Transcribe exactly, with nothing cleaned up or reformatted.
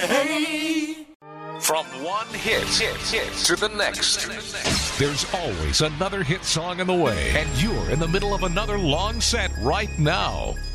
Hey. From one hit, hit, hit to the next. There's always another hit song in the way, and you're in the middle of another long set right now.